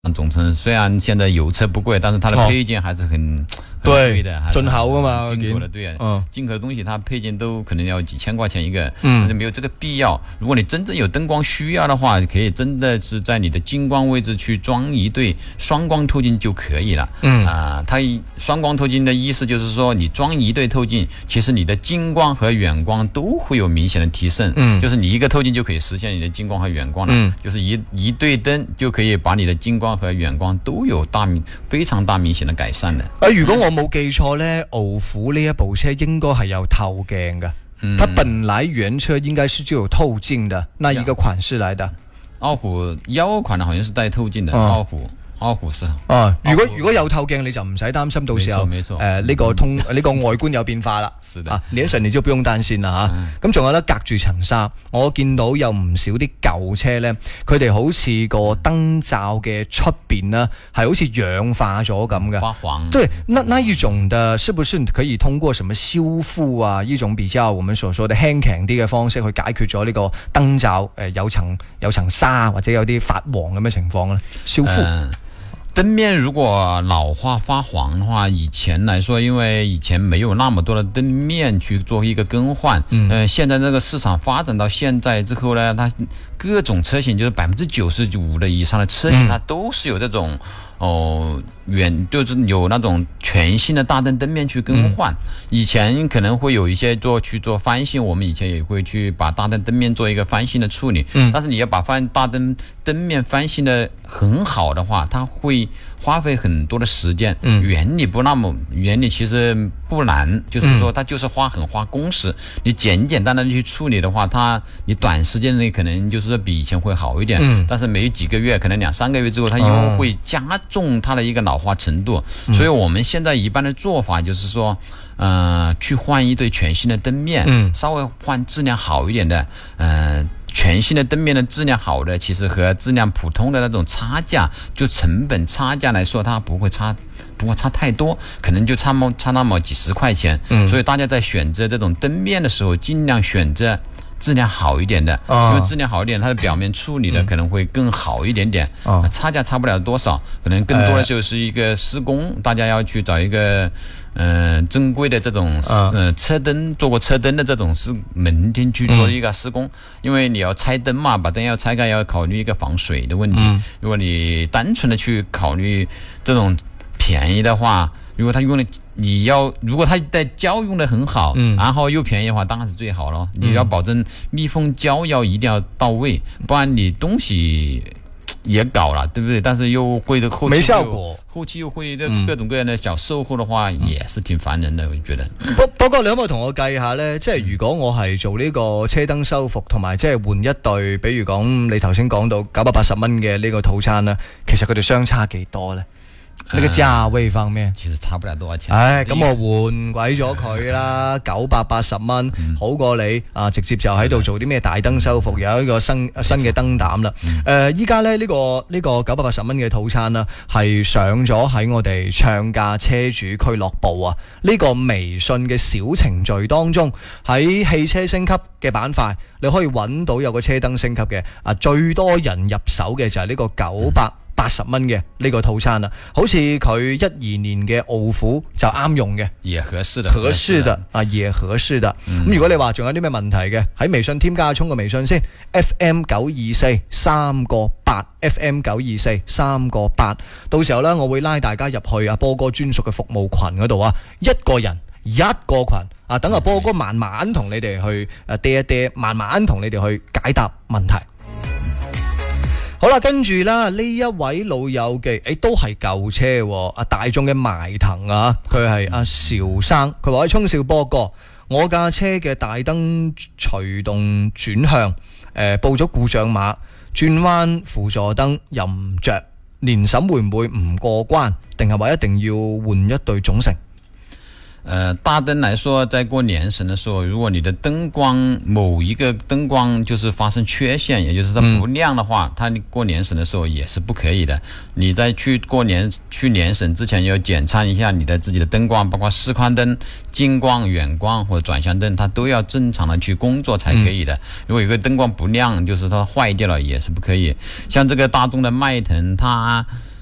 总成虽然现在油车不贵，但是它的配件还是很贵的， 进口啊嘛， 进口的对啊，进口的东西它配件都可能要几千块钱一个，但是没有这个必要。如果你真正有灯光需要的话，可以真的是在你的近光位置去装一对双光透镜就可以了。它双光透镜的意思就是说，你装一对透镜，其实你的近光和远光都会有明显的提升。就是你一个透镜就可以实现你的近光和远光了。就是一对灯就可以把你的近光和远光都有非常大明显的改善的。 如果我冇记错呢，傲虎呢一部车应该系有透镜嘅。它本来原车应该是就有透镜的那一个款式来的。 傲虎1款的好像是带透镜的，傲虎是如果有透鏡你就唔使擔心到時候呢個外觀有變化啦。 是的， 你一陣你就不用擔心啦嚇。咁仲有咧，隔住層紗，我見到有唔少啲舊車咧，佢哋好似個燈罩嘅出邊呢係好似氧化咗咁嘅。 發黃。 對，那一種的，是不是可以通過什麼修復啊？一種比較我們所說的輕強啲嘅方式去解決咗呢個燈罩有層沙或者有啲發黃咁嘅情況咧？修復。 燈面如果老化发黄的话，以前来说，因为以前没有那么多的灯面去做一个更换，现在这个市场发展到现在之后呢，它各种车型就是95%的以上的车型，它都是有这种就是有那种全新的大灯面去更换。以前可能会有一些去做翻新，我们以前也会去把大灯面做一个翻新的处理。但是你要把大灯面翻新的很好的话，它会花费很多的时间。原理其实不难，就是说它就是花工时。你简单的去处理的话，你短时间内可能就是比以前会好一点。但是没几个月，可能2-3个月之后，它又会加重它的一个老化程度。所以我们现在一般的做法就是说，去换一对全新的灯面，稍微换质量好一点的，全新的灯面的质量好的，其实和质量普通的那种差价，就成本差价来说，它不会差太多，可能就差那么几十块钱。所以大家在选择这种灯面的时候，尽量选择质量好一点的，因为质量好一点，它的表面处理的可能会更好一点点，差价差不了多少，可能更多的就是一个施工，大家要去找一个正规的这种车灯，做过车灯的这种门店去做一个施工，因为你要拆灯嘛，把灯要拆开，要考虑一个防水的问题。如果你单纯的去考虑这种便宜的话，如果它的胶用的很好，然后又便宜的话，当然是最好了。你要保证密封胶一定要到位，不然你东西也搞了，对不对？但是又会的后期没效果，后期又会各种各样的小售后的话，也是挺烦人的，我覺得。 不過你可唔可以同我計下呢？即係如果我係做呢個車燈修復同埋即係換一對，比如講你頭先講到980蚊嘅呢個套餐呢，其實佢哋相差幾多呢？呢個價位方面其實差不了多少錢。 咁我換鬼咗佢啦，980蚊好過你直接就喺度做啲咩大燈修復，有一個新嘅燈膽啦。依家呢個980蚊嘅套餐啦，係上咗喺我哋暢價車主俱樂部啊呢個微信嘅小程序當中，喺汽車升級嘅板塊，你可以揾到有個車燈升級嘅最多人入手嘅就係呢個980蚊嘅呢個套餐啦，好似佢12年嘅傲虎就啱用嘅， 也合適的， 也合適的。咁如果你話仲有啲咩問題嘅，喺微信添加衝個微信先 ，FM924 3個8 FM924 3個8，到時候呢，我會拉大家入去波哥專屬嘅服務群嗰度一個人一個群等波哥慢慢同你哋去嗲一嗲，慢慢同你哋去解答問題。好啦，跟住啦，呢一位老友記，都係舊車大眾嘅埋騰佢係阿邵生，佢話喺衝少波哥，我架車嘅大燈隨動轉向，報咗故障碼，轉彎輔助燈又唔着，年審會唔會唔過關，定係話一定要換一對總成？ 大燈來說，在過年審的時候，如果你的燈光某一個燈光就是發生缺陷，也就是它不亮的話，它過年審的時候也是不可以的。你在去年審之前要檢查一下你的自己的燈光，包括示寬燈、近光、遠光或者轉向燈，它都要正常的去工作才可以的。如果有個燈光不亮，就是它壞掉了，也是不可以。像這個大眾的邁騰，它